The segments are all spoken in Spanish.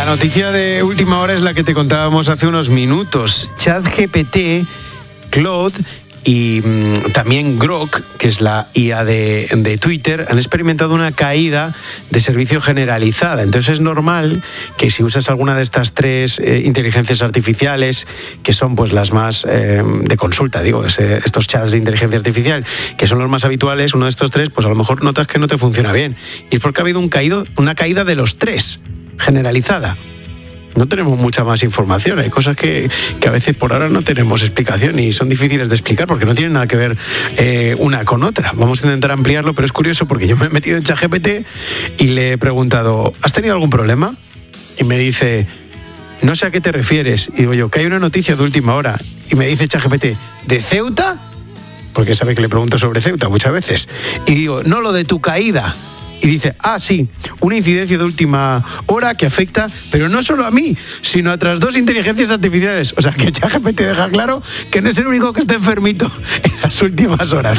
noticia de última hora es la que te contábamos hace unos minutos. ChatGPT, Claude y también Grok, que es la IA de Twitter, han experimentado una caída de servicio generalizada. Entonces es normal que si usas alguna de estas tres inteligencias artificiales, que son pues las más de consulta, estos chats de inteligencia artificial, que son los más habituales, uno de estos tres, pues a lo mejor notas que no te funciona bien. Y es porque ha habido una caída de los tres, generalizada. No tenemos mucha más información, hay cosas que a veces por ahora no tenemos explicación y son difíciles de explicar porque no tienen nada que ver una con otra. Vamos a intentar ampliarlo, pero es curioso porque yo me he metido en ChatGPT y le he preguntado, ¿has tenido algún problema? Y me dice, no sé a qué te refieres. Y digo yo, que hay una noticia de última hora. Y me dice ChatGPT, ¿de Ceuta? Porque sabe que le pregunto sobre Ceuta muchas veces. Y digo, no, lo de tu caída. Y dice, sí, una incidencia de última hora que afecta, pero no solo a mí, sino a otras dos inteligencias artificiales. O sea, que ChatGPT deja claro que no es el único que está enfermito en las últimas horas.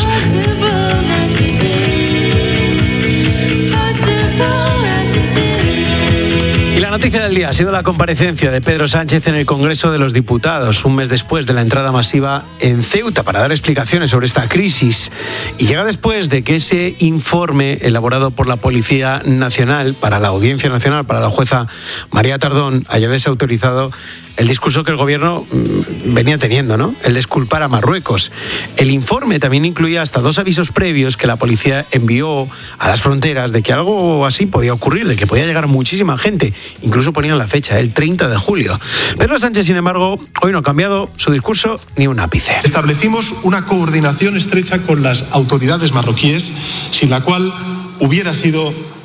Y la noticia del día ha sido la comparecencia de Pedro Sánchez en el Congreso de los Diputados, un mes después de la entrada masiva en Ceuta para dar explicaciones sobre esta crisis. Y llega después de que ese informe elaborado por la Policía Nacional para la Audiencia Nacional, para la jueza María Tardón, haya desautorizado el discurso que el gobierno venía teniendo, ¿no? El de culpar a Marruecos. El informe también incluía hasta 2 avisos previos que la policía envió a las fronteras de que algo así podía ocurrir, de que podía llegar muchísima gente. Incluso ponían la fecha, el 30 de julio. Pedro Sánchez, sin embargo, hoy no ha cambiado su discurso ni un ápice. Establecimos una coordinación estrecha con las autoridades marroquíes, sin la cual hubiera sido